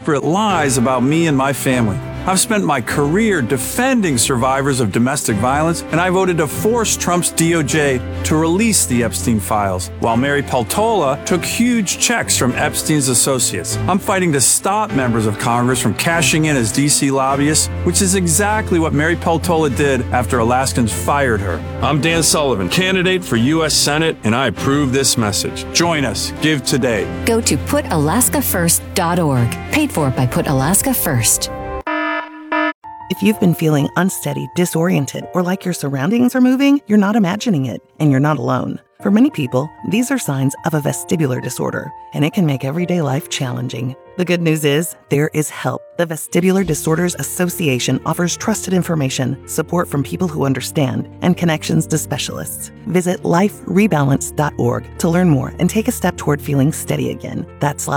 desperate lies about me and my family. I've spent my career defending survivors of domestic violence, and I voted to force Trump's DOJ to release the Epstein files, while Mary Peltola took huge checks from Epstein's associates. I'm fighting to stop members of Congress from cashing in as D.C. lobbyists, which is exactly what Mary Peltola did after Alaskans fired her. I'm Dan Sullivan, candidate for U.S. Senate, and I approve this message. Join us. Give today. Go to PutAlaskaFirst.org. Paid for by Put Alaska First. If you've been feeling unsteady, disoriented, or like your surroundings are moving, you're not imagining it, and you're not alone. For many people, these are signs of a vestibular disorder, and it can make everyday life challenging. The good news is, there is help. The Vestibular Disorders Association offers trusted information, support from people who understand, and connections to specialists. Visit liferebalance.org to learn more and take a step toward feeling steady again. That's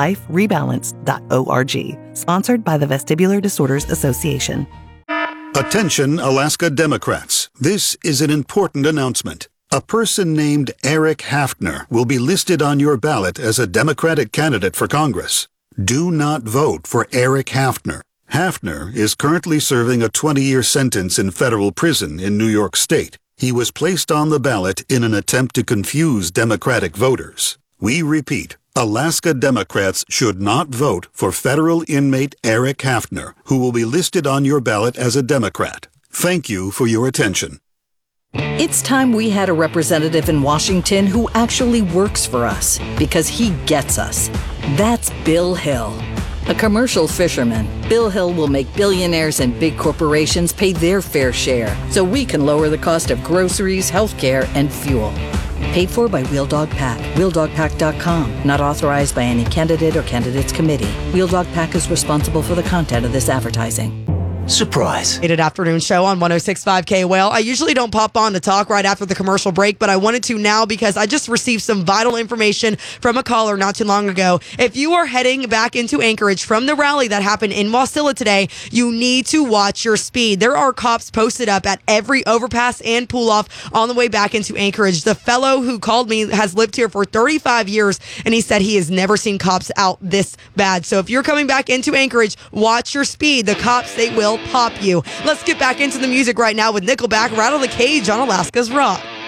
liferebalance.org. Sponsored by the Vestibular Disorders Association. Attention, Alaska Democrats. This is an important announcement. A person named Eric Haftner will be listed on your ballot as a Democratic candidate for Congress. Do not vote for Eric Haftner. Haftner is currently serving a 20-year sentence in federal prison in New York State. He was placed on the ballot in an attempt to confuse Democratic voters. We repeat, Alaska Democrats should not vote for federal inmate Eric Haftner, who will be listed on your ballot as a Democrat. Thank you for your attention. It's time we had a representative in Washington who actually works for us, because he gets us. That's Bill Hill. A commercial fisherman, Bill Hill will make billionaires and big corporations pay their fair share so we can lower the cost of groceries, healthcare, and fuel. Paid for by Wheel Dog PAC. WheelDogPAC.com. Not authorized by any candidate or candidates committee. Wheel Dog PAC is responsible for the content of this advertising. Surprise. An afternoon show on 106.5 KOL. I usually don't pop on to talk right after the commercial break, but I wanted to now because I just received some vital information from a caller not too long ago. If you are heading back into Anchorage from the rally that happened in Wasilla today, you need to watch your speed. There are cops posted up at every overpass and pull-off on the way back into Anchorage. The fellow who called me has lived here for 35 years, and he said he has never seen cops out this bad. So if you're coming back into Anchorage, watch your speed. The cops, they will pop you. Let's get back into the music right now with Nickelback, Rattle the Cage on Alaska's Rock.